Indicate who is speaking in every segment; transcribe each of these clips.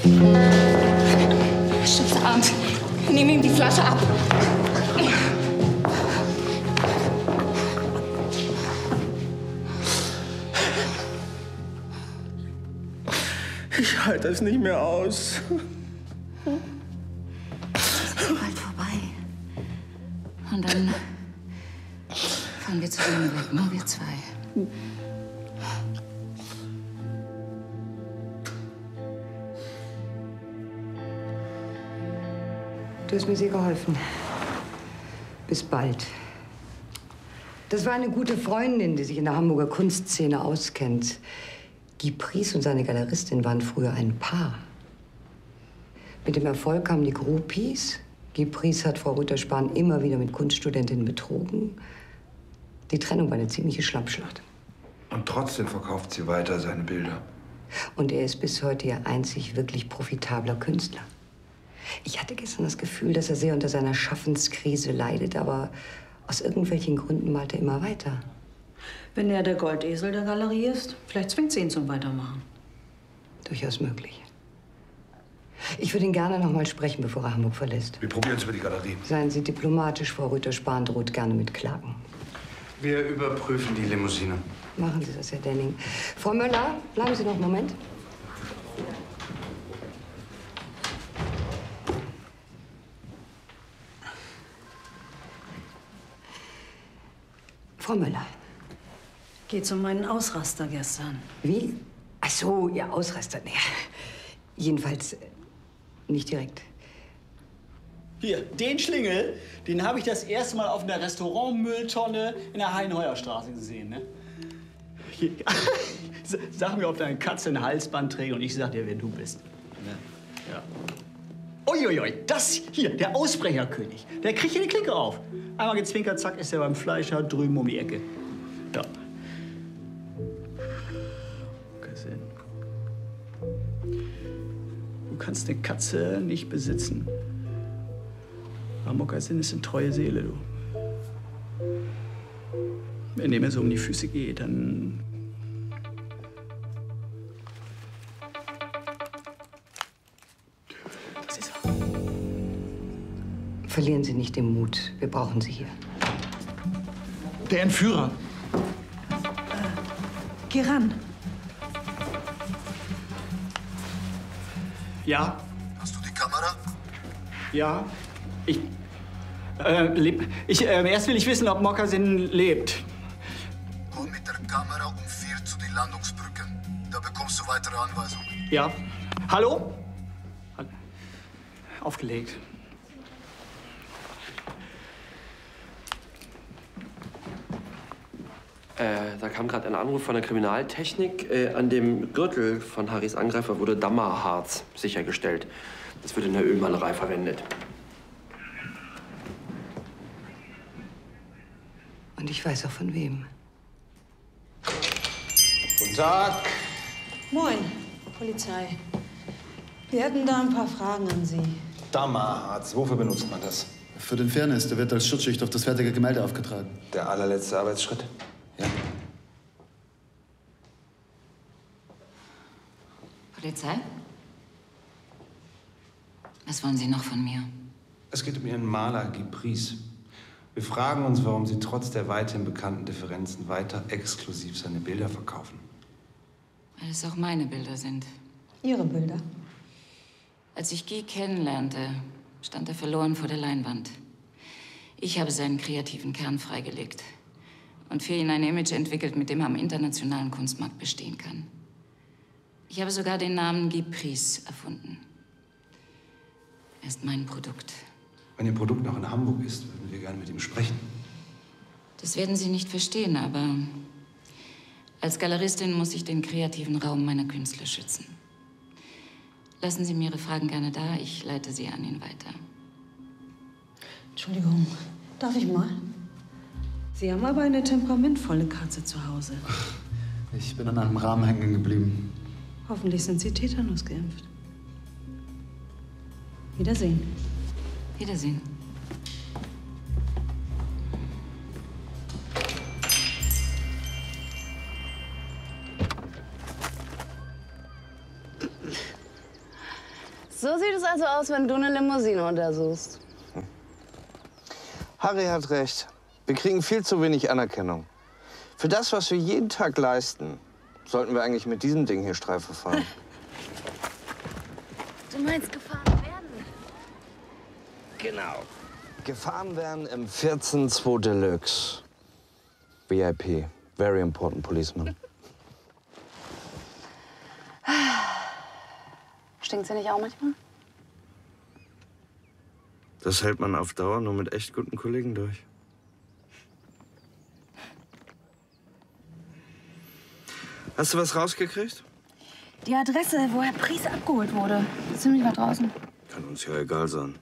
Speaker 1: Schutzarmt, nimm ihm die Flasche ab.
Speaker 2: Ich halte das nicht mehr aus.
Speaker 1: Es ist bald vorbei. Und dann fahren wir zusammen weg, nur wir zwei.
Speaker 3: Du hast mir sehr geholfen. Bis bald. Das war eine gute Freundin, die sich in der Hamburger Kunstszene auskennt. Guy Priess und seine Galeristin waren früher ein Paar. Mit dem Erfolg kamen die Groupies. Guy Priess hat Frau Rüther-Spahn immer wieder mit Kunststudentinnen betrogen. Die Trennung war eine ziemliche Schlammschlacht.
Speaker 4: Und trotzdem verkauft sie weiter seine Bilder.
Speaker 3: Und er ist bis heute ihr einzig wirklich profitabler Künstler. Ich hatte gestern das Gefühl, dass er sehr unter seiner Schaffenskrise leidet, aber aus irgendwelchen Gründen malt er immer weiter.
Speaker 5: Wenn er der Goldesel der Galerie ist, vielleicht zwingt sie ihn zum Weitermachen.
Speaker 3: Durchaus möglich. Ich würde ihn gerne noch mal sprechen, bevor er Hamburg verlässt.
Speaker 4: Wir probieren es über die Galerie.
Speaker 3: Seien Sie diplomatisch, Frau Rüther-Spahn droht gerne mit Klagen.
Speaker 4: Wir überprüfen die Limousine.
Speaker 3: Machen Sie das, Herr Denning. Frau Möller, bleiben Sie noch einen Moment. Frau Möller.
Speaker 5: Geht's um meinen Ausraster gestern.
Speaker 3: Wie? Ach so, Ihr Ausraster. Nee. Jedenfalls nicht direkt.
Speaker 6: Hier, den Schlingel, den habe ich das erste Mal auf einer Restaurantmülltonne in der Heinheuerstraße gesehen, ne? Hier, sag mir, ob deine Katze ein Halsband trägt und ich sag dir, wer du bist. Ne? Ja. Uiuiui, das hier, der Ausbrecherkönig. Der kriegt hier die Klinke auf. Einmal gezwinkert, zack, ist er beim Fleischer drüben um die Ecke. Ja. Mokassin. Du kannst eine Katze nicht besitzen. Aber Mokassin ist eine treue Seele, du. Wenn dir mir so um die Füße geht, dann... Das ist er.
Speaker 3: Verlieren Sie nicht den Mut. Wir brauchen Sie hier.
Speaker 6: Der Entführer.
Speaker 5: Geh ran.
Speaker 6: Ja?
Speaker 7: Hast du die Kamera?
Speaker 6: Ja. Erst will ich wissen, ob Mokassin lebt.
Speaker 7: Komm mit der Kamera um 4 zu die Landungsbrücke. Da bekommst du weitere Anweisungen.
Speaker 6: Ja. Hallo? Aufgelegt.
Speaker 8: Da kam gerade ein Anruf von der Kriminaltechnik. An dem Gürtel von Harrys Angreifer wurde Dammarharz sichergestellt. Das wird in der Ölmalerei verwendet.
Speaker 3: Und ich weiß auch von wem.
Speaker 9: Guten Tag.
Speaker 5: Moin, Polizei. Wir hätten da ein paar Fragen an Sie.
Speaker 9: Dammarharz, wofür benutzt man das?
Speaker 10: Für den Fairness, der wird als Schutzschicht auf das fertige Gemälde aufgetragen.
Speaker 9: Der allerletzte Arbeitsschritt?
Speaker 10: Ja.
Speaker 1: Polizei? Was wollen Sie noch von mir?
Speaker 9: Es geht um Ihren Maler Guy Priess. Wir fragen uns, warum Sie trotz der weithin bekannten Differenzen weiter exklusiv seine Bilder verkaufen.
Speaker 1: Weil es auch meine Bilder sind.
Speaker 5: Ihre Bilder?
Speaker 1: Als ich Guy kennenlernte, stand er verloren vor der Leinwand. Ich habe seinen kreativen Kern freigelegt und für ihn ein Image entwickelt, mit dem er am internationalen Kunstmarkt bestehen kann. Ich habe sogar den Namen Guy Priess erfunden. Er ist mein Produkt.
Speaker 9: Wenn Ihr Produkt noch in Hamburg ist, würden wir gerne mit ihm sprechen.
Speaker 1: Das werden Sie nicht verstehen, aber als Galeristin muss ich den kreativen Raum meiner Künstler schützen. Lassen Sie mir Ihre Fragen gerne da, ich leite sie an ihn weiter.
Speaker 5: Entschuldigung, darf ich mal? Sie haben aber eine temperamentvolle Katze zu Hause.
Speaker 10: Ich bin an einem Rahmen hängen geblieben.
Speaker 5: Hoffentlich sind Sie Tetanus geimpft. Wiedersehen.
Speaker 1: Wiedersehen.
Speaker 11: So sieht es also aus, wenn du eine Limousine untersuchst.
Speaker 12: Harry hat recht. Wir kriegen viel zu wenig Anerkennung. Für das, was wir jeden Tag leisten, sollten wir eigentlich mit diesem Ding hier Streife fahren.
Speaker 11: Du meinst gefahren werden?
Speaker 12: Genau. Gefahren werden im 14-2 Deluxe. VIP. Very important policeman.
Speaker 11: Stinkt sie nicht auch manchmal?
Speaker 12: Das hält man auf Dauer nur mit echt guten Kollegen durch. Hast du was rausgekriegt?
Speaker 11: Die Adresse, wo Herr Pries abgeholt wurde. Ziemlich weit draußen.
Speaker 12: Kann uns ja egal sein.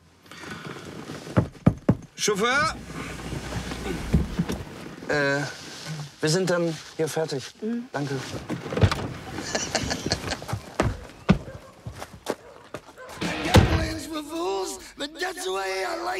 Speaker 12: Chauffeur! Wir sind dann hier fertig. Danke.
Speaker 7: But that's the way I like